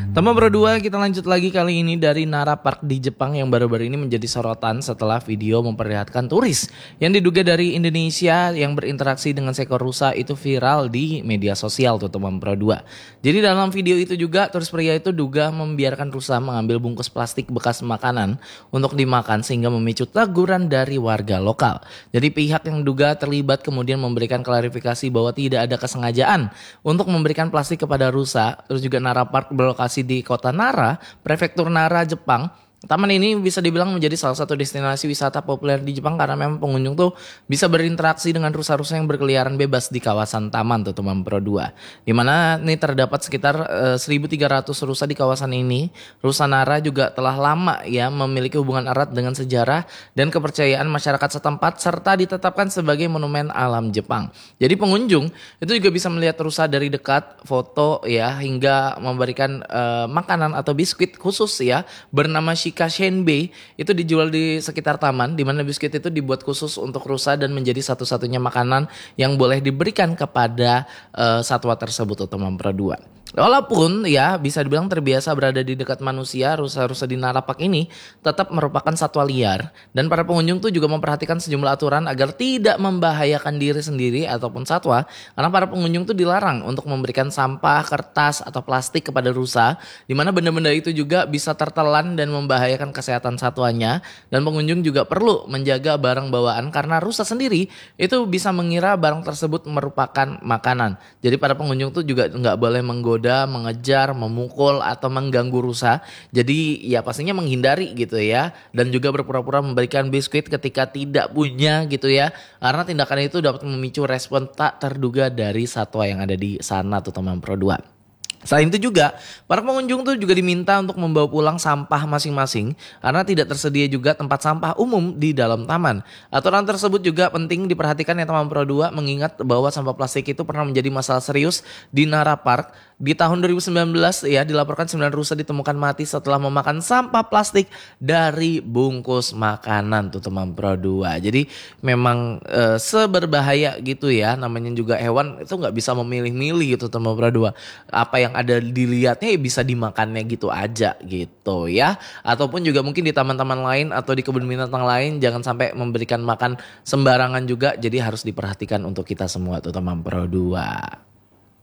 Teman berdua, kita lanjut lagi kali ini dari Nara Park di Jepang yang baru-baru ini menjadi sorotan setelah video memperlihatkan turis yang diduga dari Indonesia yang berinteraksi dengan seekor rusa itu viral di media sosial tuh teman berdua. Jadi dalam video itu juga turis pria itu duga membiarkan rusa mengambil bungkus plastik bekas makanan untuk dimakan sehingga memicu teguran dari warga lokal. Jadi pihak yang diduga terlibat kemudian memberikan klarifikasi bahwa tidak ada kesengajaan untuk memberikan plastik kepada rusa. Terus juga Nara Park berlokasi di kota Nara, prefektur Nara, Jepang. Taman ini bisa dibilang menjadi salah satu destinasi wisata populer di Jepang karena memang pengunjung tuh bisa berinteraksi dengan rusa-rusa yang berkeliaran bebas di kawasan taman tuh teman Pro 2. Di mana nih terdapat sekitar 1.300 rusa di kawasan ini. Rusa Nara juga telah lama ya memiliki hubungan erat dengan sejarah dan kepercayaan masyarakat setempat serta ditetapkan sebagai monumen alam Jepang. Jadi pengunjung itu juga bisa melihat rusa dari dekat, foto ya hingga memberikan makanan atau biskuit khusus ya bernama Shika Shenbei itu dijual di sekitar taman di mana biskuit itu dibuat khusus untuk rusa dan menjadi satu-satunya makanan yang boleh diberikan kepada satwa tersebut teman Pro 2. Walaupun ya bisa dibilang terbiasa berada di dekat manusia, rusa-rusa di Nara Park ini tetap merupakan satwa liar dan para pengunjung tuh juga memperhatikan sejumlah aturan agar tidak membahayakan diri sendiri ataupun satwa karena para pengunjung tuh dilarang untuk memberikan sampah, kertas atau plastik kepada rusa di mana benda-benda itu juga bisa tertelan dan membahayakan kesehatan satwanya dan pengunjung juga perlu menjaga barang bawaan karena rusa sendiri itu bisa mengira barang tersebut merupakan makanan. Jadi para pengunjung tuh juga nggak boleh menggoda, mengejar, memukul atau mengganggu rusa. Jadi ya pastinya menghindari gitu ya. Dan juga berpura-pura memberikan biskuit ketika tidak punya gitu ya. Karena tindakan itu dapat memicu respon tak terduga dari satwa yang ada di sana tuh teman Pro 2. Selain itu juga, para pengunjung tuh juga diminta untuk membawa pulang sampah masing-masing karena tidak tersedia juga tempat sampah umum di dalam taman. Aturan tersebut juga penting diperhatikan ya teman Pro 2 mengingat bahwa sampah plastik itu pernah menjadi masalah serius di Nara Park. Di tahun 2019 ya dilaporkan 9 rusa ditemukan mati setelah memakan sampah plastik dari bungkus makanan tuh teman Pro 2. Jadi memang seberbahaya gitu ya, namanya juga hewan itu nggak bisa memilih-milih gitu teman Pro 2. Apa yang ada dilihatnya ya bisa dimakannya gitu aja gitu ya. Ataupun juga mungkin di taman-taman lain atau di kebun binatang lain jangan sampai memberikan makan sembarangan juga. Jadi harus diperhatikan untuk kita semua tuh teman Pro 2.